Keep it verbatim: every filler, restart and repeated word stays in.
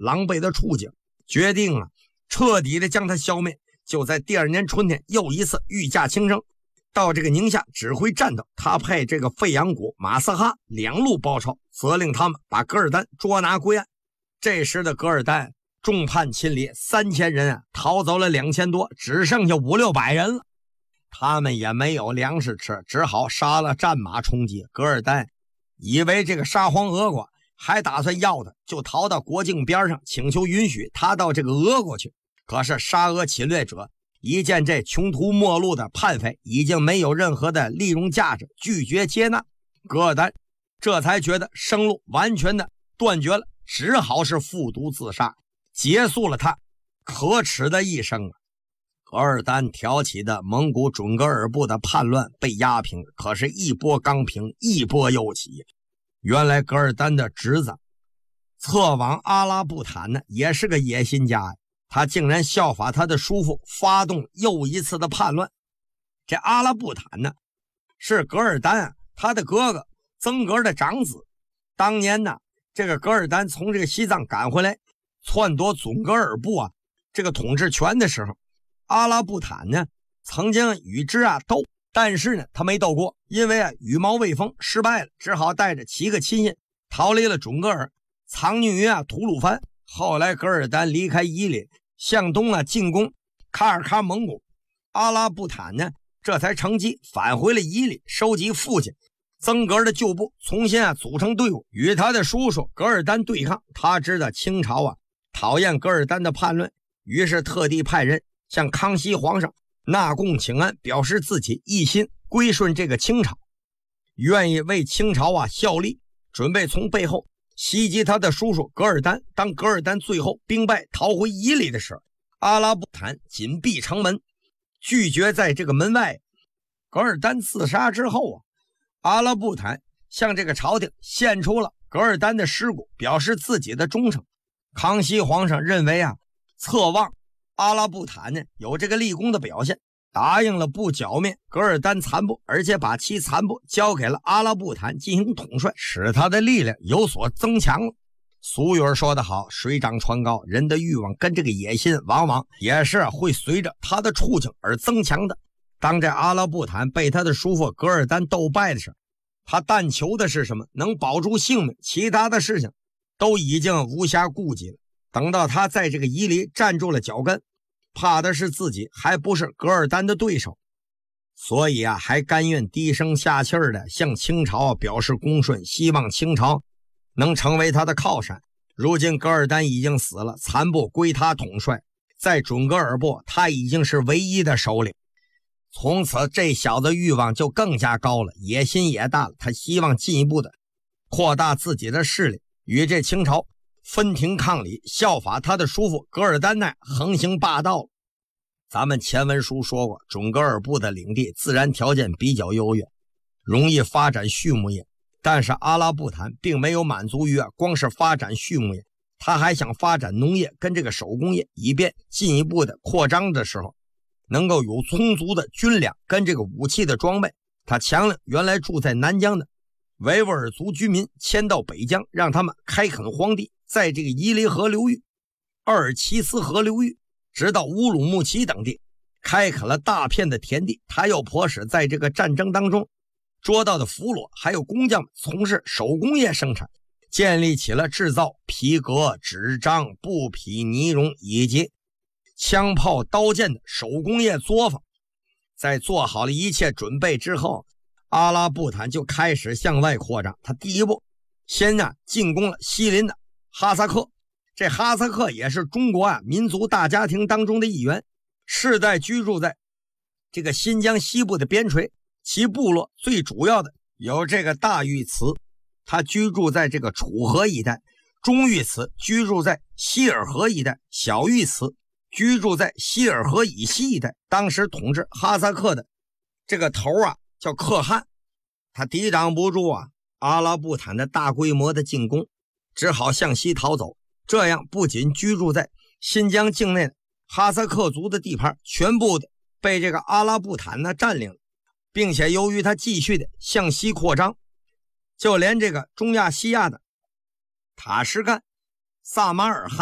狼狈的处境，决定啊彻底的将他消灭。就在第二年春天，又一次御驾亲征，到这个宁夏指挥战斗。他派这个费扬古、马斯哈两路包抄，责令他们把噶尔丹捉拿归案。这时的噶尔丹众叛亲离，三千人啊逃走了两千多，只剩下五六百人了。他们也没有粮食吃，只好杀了战马充饥。噶尔丹以为这个沙皇俄国还打算要他，就逃到国境边上，请求允许他到这个俄国去。可是沙俄侵略者一见这穷途末路的叛匪已经没有任何的利用价值，拒绝接纳。噶尔丹这才觉得生路完全的断绝了，只好是服毒自杀，结束了他可耻的一生。噶尔丹挑起的蒙古准噶尔部的叛乱被压平，可是一波刚平，一波又起。原来噶尔丹的侄子策王阿拉布坦呢，也是个野心家呀。他竟然效法他的叔父，发动又一次的叛乱。这阿拉布坦呢，是噶尔丹啊他的哥哥曾格的长子。当年呢，这个噶尔丹从这个西藏赶回来，篡夺准噶尔部啊这个统治权的时候，阿拉布坦呢曾经与之啊斗，但是呢他没斗过，因为啊羽毛未丰失败了，只好带着七个亲信逃离了准噶尔，藏匿于啊吐鲁番。后来噶尔丹离开伊犁，向东啊进攻卡尔喀蒙古，阿拉布坦呢这才乘机返回了伊犁，收集父亲曾格的旧部，重新啊组成队伍，与他的叔叔噶尔丹对抗。他知道清朝啊讨厌噶尔丹的叛乱，于是特地派人向康熙皇上纳贡请安，表示自己一心归顺这个清朝，愿意为清朝啊效力，准备从背后袭击他的叔叔噶尔丹。当噶尔丹最后兵败逃回伊犁的时候，阿拉布坦紧闭城门，拒绝在这个门外。噶尔丹自杀之后啊，阿拉布坦向这个朝廷献出了噶尔丹的尸骨，表示自己的忠诚。康熙皇上认为啊，策妄阿拉布坦呢有这个立功的表现，答应了不剿灭噶尔丹残部，而且把其残部交给了阿拉布坦进行统帅，使他的力量有所增强了。俗语说得好，水涨船高，人的欲望跟这个野心往往也是会随着他的处境而增强的。当这阿拉布坦被他的叔父噶尔丹斗败的时候，他但求的是什么？能保住性命，其他的事情都已经无暇顾及了。等到他在这个伊犁站住了脚跟，怕的是自己还不是噶尔丹的对手，所以啊，还甘愿低声下气的向清朝表示恭顺，希望清朝能成为他的靠山。如今噶尔丹已经死了，残部归他统帅，在准噶尔部他已经是唯一的首领。从此这小子欲望就更加高了，野心也大了，他希望进一步的扩大自己的势力，与这清朝分庭抗礼，效法他的叔父噶尔丹那横行霸道。咱们前文书说过，准噶尔部的领地自然条件比较优越，容易发展畜牧业，但是阿拉布坦并没有满足于啊光是发展畜牧业，他还想发展农业跟这个手工业，以便进一步的扩张的时候能够有充足的军粮跟这个武器的装备。他强令原来住在南疆的维吾尔族居民迁到北疆，让他们开垦荒地，在这个伊犁河流域、鄂尔齐斯河流域直到乌鲁木齐等地开垦了大片的田地。他又迫使在这个战争当中捉到的俘虏还有工匠们从事手工业生产，建立起了制造皮革、纸张、布匹、呢绒以及枪炮、刀剑的手工业作坊。在做好了一切准备之后，阿拉布坦就开始向外扩张。他第一步先呢进攻了西邻的哈萨克，这哈萨克也是中国啊民族大家庭当中的一员，世代居住在这个新疆西部的边陲，其部落最主要的有这个大峪祠，他居住在这个楚河一带；中峪祠居住在希尔河一带；小峪祠居住在希尔河以西一带。当时统治哈萨克的这个头啊叫可汗，他抵挡不住啊阿拉布坦的大规模的进攻，只好向西逃走。这样不仅居住在新疆境内的哈萨克族的地盘全部的被这个阿拉布坦呢占领了，并且由于他继续的向西扩张，就连这个中亚西亚的塔什干、萨马尔罕